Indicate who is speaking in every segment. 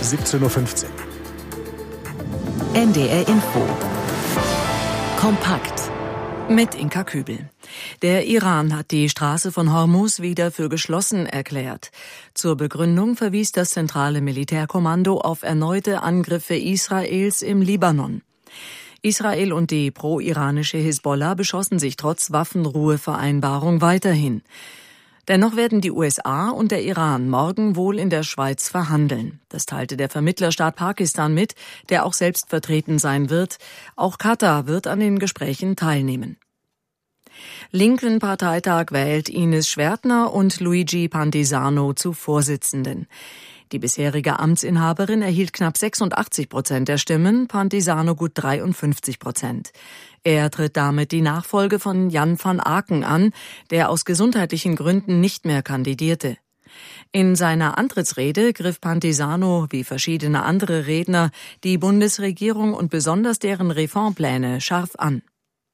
Speaker 1: 17:15 Uhr.
Speaker 2: NDR Info. Kompakt. Mit Inka Kübel. Der Iran hat die Straße von Hormuz wieder für geschlossen erklärt. Zur Begründung verwies das zentrale Militärkommando auf erneute Angriffe Israels im Libanon. Israel und die pro-iranische Hisbollah beschossen sich trotz Waffenruhevereinbarung weiterhin. Dennoch werden die USA und der Iran morgen wohl in der Schweiz verhandeln. Das teilte der Vermittlerstaat Pakistan mit, der auch selbst vertreten sein wird. Auch Katar wird an den Gesprächen teilnehmen. Linken-Parteitag wählt Ines Schwertner und Luigi Pantisano zu Vorsitzenden. Die bisherige Amtsinhaberin erhielt knapp 86% der Stimmen, Pantisano gut 53%. Er tritt damit die Nachfolge von Jan van Aken an, der aus gesundheitlichen Gründen nicht mehr kandidierte. In seiner Antrittsrede griff Pantisano, wie verschiedene andere Redner, die Bundesregierung und besonders deren Reformpläne scharf an.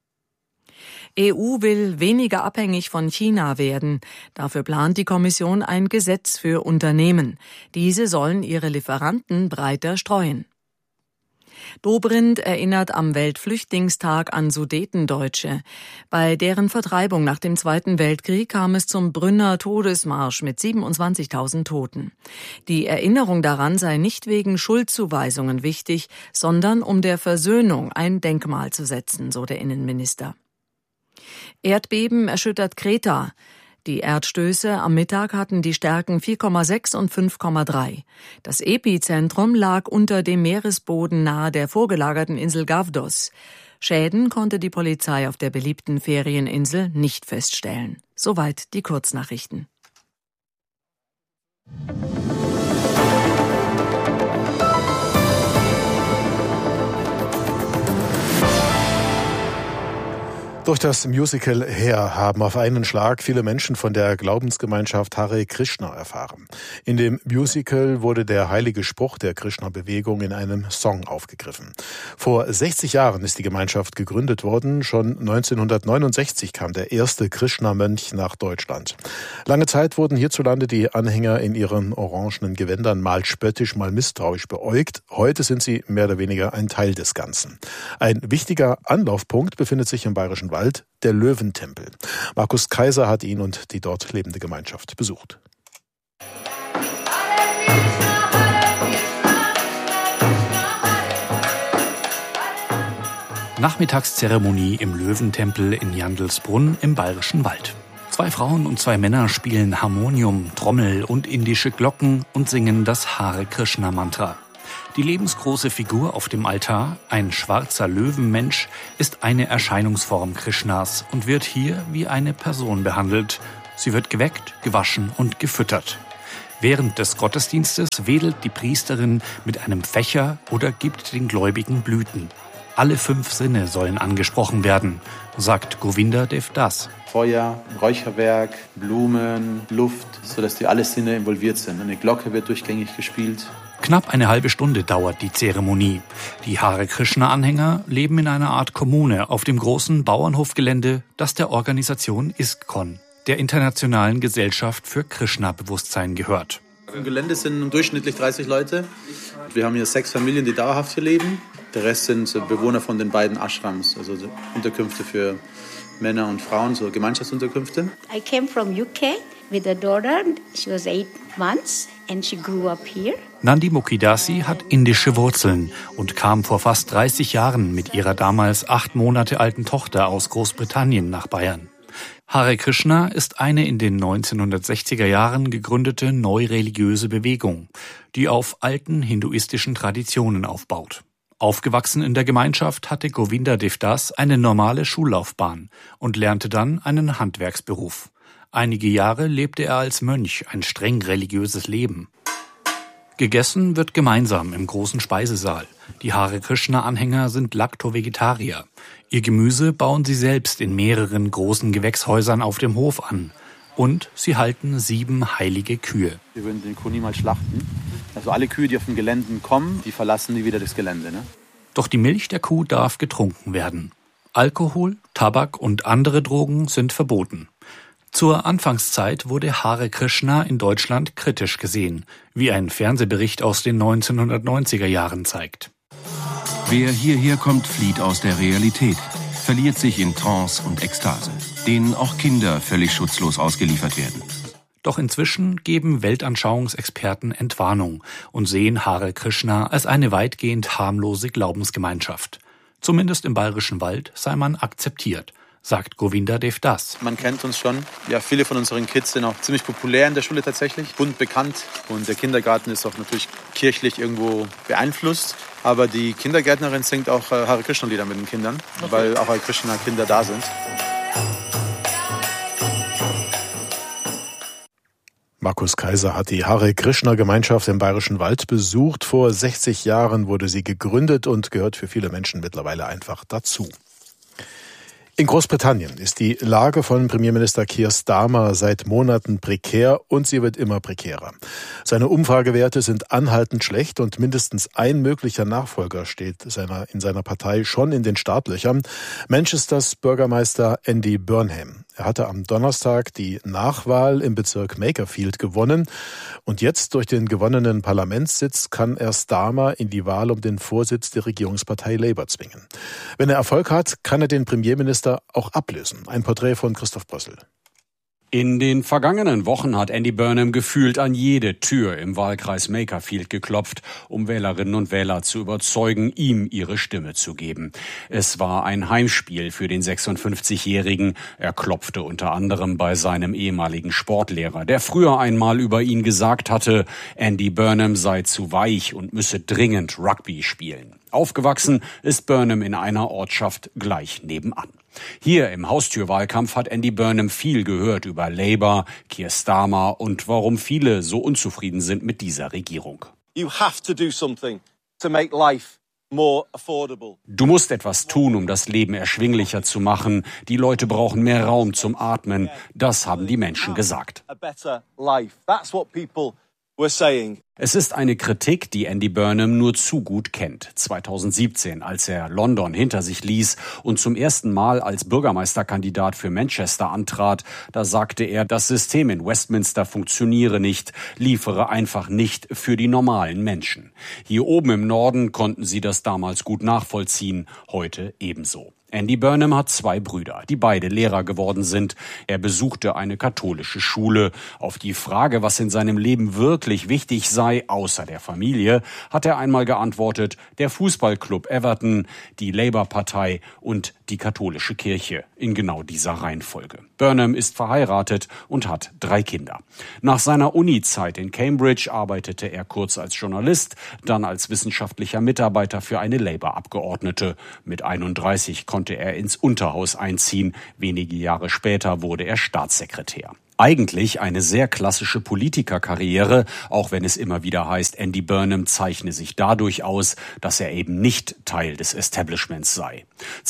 Speaker 2: EU will weniger abhängig von China werden. Dafür plant die Kommission ein Gesetz für Unternehmen. Diese sollen ihre Lieferanten breiter streuen. Dobrindt erinnert am Weltflüchtlingstag an Sudetendeutsche. Bei deren Vertreibung nach dem Zweiten Weltkrieg kam es zum Brünner Todesmarsch mit 27.000 Toten. Die Erinnerung daran sei nicht wegen Schuldzuweisungen wichtig, sondern um der Versöhnung ein Denkmal zu setzen, so der Innenminister. Erdbeben erschüttert Kreta. Die Erdstöße am Mittag hatten die Stärken 4,6 und 5,3. Das Epizentrum lag unter dem Meeresboden nahe der vorgelagerten Insel Gavdos. Schäden konnte die Polizei auf der beliebten Ferieninsel nicht feststellen. Soweit die Kurznachrichten.
Speaker 1: Durch das Musical Hair haben auf einen Schlag viele Menschen von der Glaubensgemeinschaft Hare Krishna erfahren. In dem Musical wurde der heilige Spruch der Krishna-Bewegung in einem Song aufgegriffen. Vor 60 Jahren ist die Gemeinschaft gegründet worden. Schon 1969 kam der erste Krishna-Mönch nach Deutschland. Lange Zeit wurden hierzulande die Anhänger in ihren orangenen Gewändern mal spöttisch, mal misstrauisch beäugt. Heute sind sie mehr oder weniger ein Teil des Ganzen. Ein wichtiger Anlaufpunkt befindet sich im Bayerischen Wald, der Löwentempel. Markus Kaiser hat ihn und die dort lebende Gemeinschaft besucht.
Speaker 3: Nachmittagszeremonie im Löwentempel in Jandelsbrunn im Bayerischen Wald. 2 Frauen und 2 Männer spielen Harmonium, Trommel und indische Glocken und singen das Hare Krishna Mantra. Die lebensgroße Figur auf dem Altar, ein schwarzer Löwenmensch, ist eine Erscheinungsform Krishnas und wird hier wie eine Person behandelt. Sie wird geweckt, gewaschen und gefüttert. Während des Gottesdienstes wedelt die Priesterin mit einem Fächer oder gibt den Gläubigen Blüten. Alle 5 Sinne sollen angesprochen werden, sagt Govinda Dev Das.
Speaker 4: Feuer, Räucherwerk, Blumen, Luft, sodass die alle Sinne involviert sind. Eine Glocke wird durchgängig gespielt.
Speaker 3: Knapp eine halbe Stunde dauert die Zeremonie. Die Hare Krishna-Anhänger leben in einer Art Kommune auf dem großen Bauernhofgelände, das der Organisation ISKCON, der Internationalen Gesellschaft für Krishna-Bewusstsein, gehört.
Speaker 4: Im Gelände sind durchschnittlich 30 Leute. Wir haben hier 6 Familien, die dauerhaft hier leben. Der Rest sind Bewohner von den beiden Ashrams, also Unterkünfte für Männer und Frauen, so Gemeinschaftsunterkünfte.
Speaker 5: I came from UK with a daughter. She was 8 months and she grew up here.
Speaker 3: Nandi Mukidasi hat indische Wurzeln und kam vor fast 30 Jahren mit ihrer damals 8 Monate alten Tochter aus Großbritannien nach Bayern. Hare Krishna ist eine in den 1960er Jahren gegründete neureligiöse Bewegung, die auf alten hinduistischen Traditionen aufbaut. Aufgewachsen in der Gemeinschaft hatte Govinda Dev Das eine normale Schullaufbahn und lernte dann einen Handwerksberuf. Einige Jahre lebte er als Mönch ein streng religiöses Leben. Gegessen wird gemeinsam im großen Speisesaal. Die Hare Krishna-Anhänger sind Lacto-Vegetarier. Ihr Gemüse bauen sie selbst in mehreren großen Gewächshäusern auf dem Hof an. Und sie halten 7 heilige Kühe.
Speaker 4: Wir würden den Kuh niemals schlachten. Also alle Kühe, die auf dem Gelände kommen, die verlassen nie wieder das Gelände. Ne?
Speaker 3: Doch die Milch der Kuh darf getrunken werden. Alkohol, Tabak und andere Drogen sind verboten. Zur Anfangszeit wurde Hare Krishna in Deutschland kritisch gesehen, wie ein Fernsehbericht aus den 1990er Jahren zeigt.
Speaker 6: Wer hierher kommt, flieht aus der Realität, verliert sich in Trance und Ekstase, denen auch Kinder völlig schutzlos ausgeliefert werden.
Speaker 3: Doch inzwischen geben Weltanschauungsexperten Entwarnung und sehen Hare Krishna als eine weitgehend harmlose Glaubensgemeinschaft. Zumindest im Bayerischen Wald sei man akzeptiert, sagt Govinda Dev Das.
Speaker 4: Man kennt uns schon. Ja, viele von unseren Kids sind auch ziemlich populär in der Schule tatsächlich, bunt bekannt. Und der Kindergarten ist auch natürlich kirchlich irgendwo beeinflusst. Aber die Kindergärtnerin singt auch Hare Krishna Lieder mit den Kindern, weil auch Hare Krishna Kinder da sind.
Speaker 1: Markus Kaiser hat die Hare Krishna Gemeinschaft im Bayerischen Wald besucht. Vor 60 Jahren wurde sie gegründet und gehört für viele Menschen mittlerweile einfach dazu. In Großbritannien ist die Lage von Premierminister Keir Starmer seit Monaten prekär und sie wird immer prekärer. Seine Umfragewerte sind anhaltend schlecht und mindestens ein möglicher Nachfolger steht in seiner Partei schon in den Startlöchern. Manchesters Bürgermeister Andy Burnham. Er hatte am Donnerstag die Nachwahl im Bezirk Makerfield gewonnen und jetzt durch den gewonnenen Parlamentssitz kann er Starmer in die Wahl um den Vorsitz der Regierungspartei Labour zwingen. Wenn er Erfolg hat, kann er den Premierminister auch ablösen. Ein Porträt von Christoph Brössel.
Speaker 7: In den vergangenen Wochen hat Andy Burnham gefühlt an jede Tür im Wahlkreis Makerfield geklopft, um Wählerinnen und Wähler zu überzeugen, ihm ihre Stimme zu geben. Es war ein Heimspiel für den 56-Jährigen. Er klopfte unter anderem bei seinem ehemaligen Sportlehrer, der früher einmal über ihn gesagt hatte, Andy Burnham sei zu weich und müsse dringend Rugby spielen. Aufgewachsen ist Burnham in einer Ortschaft gleich nebenan. Hier im Haustürwahlkampf hat Andy Burnham viel gehört über Labour, Keir Starmer und warum viele so unzufrieden sind mit dieser Regierung.
Speaker 8: You have to do something to make life more affordable.
Speaker 7: Du musst etwas tun, um das Leben erschwinglicher zu machen. Die Leute brauchen mehr Raum zum Atmen. Das haben die Menschen gesagt.
Speaker 8: A better life. That's what people were saying.
Speaker 7: Es ist eine Kritik, die Andy Burnham nur zu gut kennt. 2017, als er London hinter sich ließ und zum ersten Mal als Bürgermeisterkandidat für Manchester antrat, da sagte er, das System in Westminster funktioniere nicht, liefere einfach nicht für die normalen Menschen. Hier oben im Norden konnten sie das damals gut nachvollziehen, heute ebenso. Andy Burnham hat 2 Brüder, die beide Lehrer geworden sind. Er besuchte eine katholische Schule. Auf die Frage, was in seinem Leben wirklich wichtig sei, außer der Familie, hat er einmal geantwortet, der Fußballclub Everton, die Labour-Partei und die katholische Kirche, in genau dieser Reihenfolge. Burnham ist verheiratet und hat 3 Kinder. Nach seiner Uni-Zeit in Cambridge arbeitete er kurz als Journalist, dann als wissenschaftlicher Mitarbeiter für eine Labour-Abgeordnete. Mit 31 konnte er ins Unterhaus einziehen. Wenige Jahre später wurde er Staatssekretär. Eigentlich eine sehr klassische Politikerkarriere, auch wenn es immer wieder heißt, Andy Burnham zeichne sich dadurch aus, dass er eben nicht Teil des Establishments sei.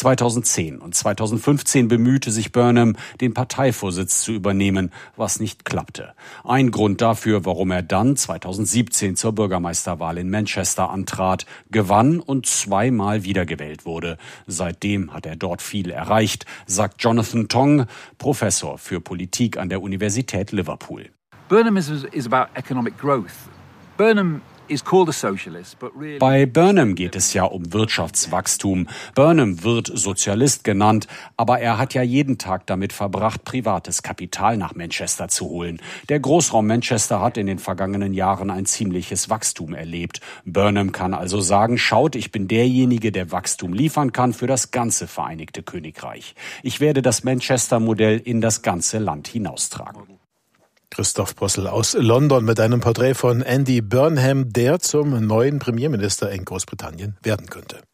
Speaker 7: 2010 und 2015 bemühte sich Burnham, den Parteivorsitz zu übernehmen, was nicht klappte. Ein Grund dafür, warum er dann 2017 zur Bürgermeisterwahl in Manchester antrat, gewann und 2-mal wiedergewählt wurde. Seitdem hat er dort viel erreicht, sagt Jonathan Tong, Professor für Politik an der Universität Liverpool.
Speaker 9: Burnham is about economic growth. Burnham is called a socialist, but really...
Speaker 7: Bei Burnham geht es ja um Wirtschaftswachstum. Burnham wird Sozialist genannt, aber er hat ja jeden Tag damit verbracht, privates Kapital nach Manchester zu holen. Der Großraum Manchester hat in den vergangenen Jahren ein ziemliches Wachstum erlebt. Burnham kann also sagen, schaut, ich bin derjenige, der Wachstum liefern kann für das ganze Vereinigte Königreich. Ich werde das Manchester-Modell in das ganze Land hinaustragen.
Speaker 1: Christoph Brössel aus London mit einem Porträt von Andy Burnham, der zum neuen Premierminister in Großbritannien werden könnte.